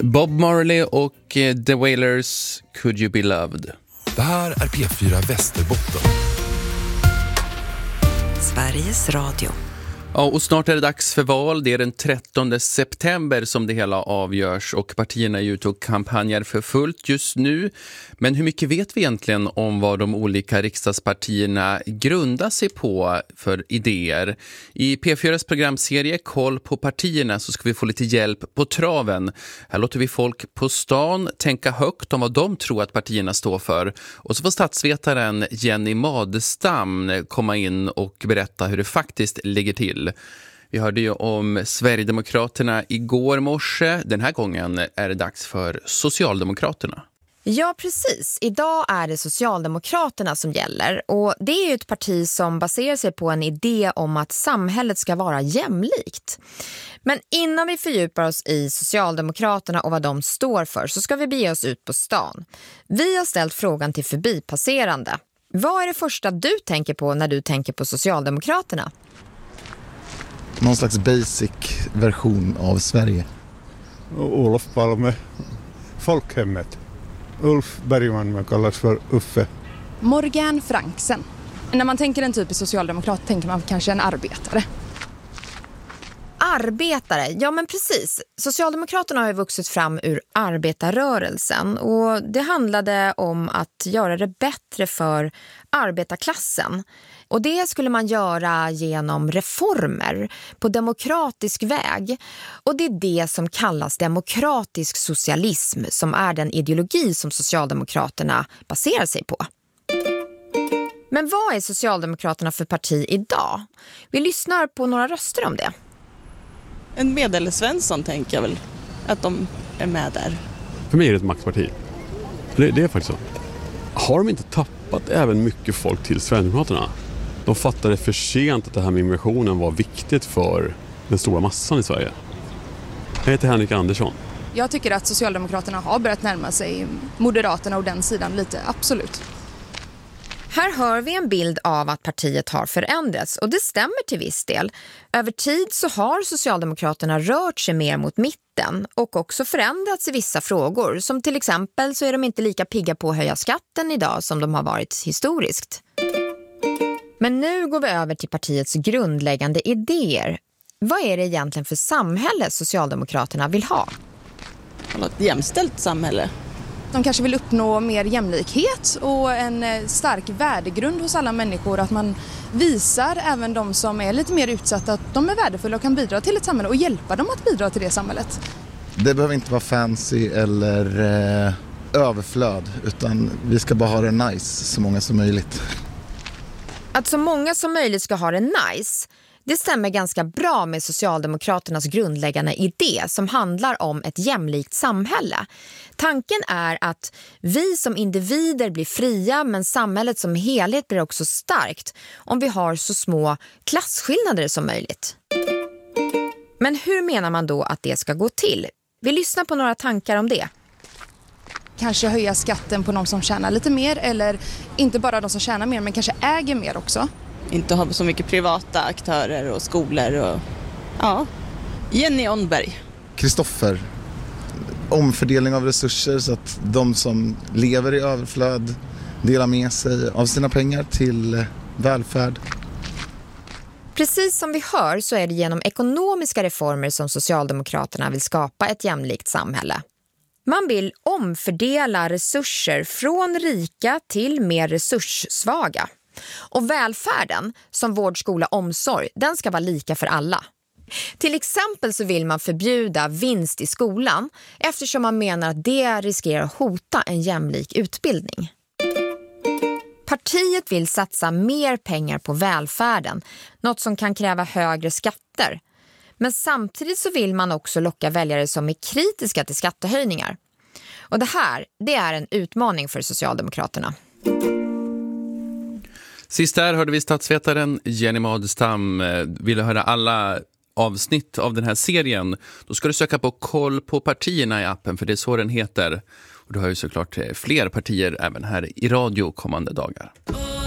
Bob Marley och The Wailers, Could You Be Loved. Det här är P4 Västerbotten. Sveriges Radio. Ja, och snart är det dags för val. Det är den 13 september som det hela avgörs och partierna är ute och kampanjar för fullt just nu. Men hur mycket vet vi egentligen om vad de olika riksdagspartierna grundar sig på för idéer? I P4s programserie Koll på partierna så ska vi få lite hjälp på traven. Här låter vi folk på stan tänka högt om vad de tror att partierna står för. Och så får statsvetaren Jenny Madestam komma in och berätta hur det faktiskt ligger till. Vi hörde ju om Sverigedemokraterna igår morse. Den här gången är det dags för Socialdemokraterna. Ja, precis. Idag är det Socialdemokraterna som gäller. Och det är ju ett parti som baserar sig på en idé om att samhället ska vara jämlikt. Men innan vi fördjupar oss i Socialdemokraterna och vad de står för så ska vi bege oss ut på stan. Vi har ställt frågan till förbipasserande. Vad är det första du tänker på när du tänker på Socialdemokraterna? Någon slags basic version av Sverige. Olof Palme, folkhemmet. Ulf Bergman, man kallas för Uffe. Morgan Franksen. När man tänker en typisk socialdemokrat tänker man kanske en arbetare. Arbetare, ja men precis. Socialdemokraterna har ju vuxit fram ur arbetarrörelsen och det handlade om att göra det bättre för arbetarklassen. Och det skulle man göra genom reformer på demokratisk väg. Och det är det som kallas demokratisk socialism som är den ideologi som Socialdemokraterna baserar sig på. Men vad är Socialdemokraterna för parti idag? Vi lyssnar på några röster om det. En medelsvensson tänker jag väl att de är med där. För mig är det ett maktparti. Det är faktiskt så. Har de inte tappat även mycket folk till Sverigedemokraterna? De fattade för sent att det här med immigrationen var viktigt för den stora massan i Sverige. Jag heter Henrik Andersson. Jag tycker att Socialdemokraterna har börjat närma sig Moderaterna och den sidan lite, absolut. Här hör vi en bild av att partiet har förändrats och det stämmer till viss del. Över tid så har Socialdemokraterna rört sig mer mot mitten och också förändrats i vissa frågor. Som till exempel så är de inte lika pigga på att höja skatten idag som de har varit historiskt. Men nu går vi över till partiets grundläggande idéer. Vad är det egentligen för samhälle Socialdemokraterna vill ha? Ett jämställt samhälle. De kanske vill uppnå mer jämlikhet och en stark värdegrund hos alla människor. Att man visar även de som är lite mer utsatta att de är värdefulla och kan bidra till ett samhälle och hjälpa dem att bidra till det samhället. Det behöver inte vara fancy eller överflöd utan vi ska bara ha det nice så många som möjligt. Att så många som möjligt ska ha det nice, det stämmer ganska bra med Socialdemokraternas grundläggande idé som handlar om ett jämlikt samhälle. Tanken är att vi som individer blir fria men samhället som helhet blir också starkt om vi har så små klasskillnader som möjligt. Men hur menar man då att det ska gå till? Vi lyssnar på några tankar om det. Kanske höja skatten på de som tjänar lite mer eller inte bara de som tjänar mer men kanske äger mer också. Inte ha så mycket privata aktörer och skolor och ja. Jenny Onberg. Kristoffer. Omfördelning av resurser så att de som lever i överflöd delar med sig av sina pengar till välfärd. Precis som vi hör så är det genom ekonomiska reformer som Socialdemokraterna vill skapa ett jämlikt samhälle. Man vill omfördela resurser från rika till mer resurssvaga. Och välfärden, som vård, skola, omsorg, den ska vara lika för alla. Till exempel så vill man förbjuda vinst i skolan eftersom man menar att det riskerar att hota en jämlik utbildning. Partiet vill satsa mer pengar på välfärden, något som kan kräva högre skatter. Men samtidigt så vill man också locka väljare som är kritiska till skattehöjningar. Och det är en utmaning för Socialdemokraterna. Sist där hörde vi statsvetaren Jenny Madestam. Vill du höra alla avsnitt av den här serien, då ska du söka på Koll på partierna i appen, för det är så den heter. Och du har ju såklart fler partier även här i radio kommande dagar.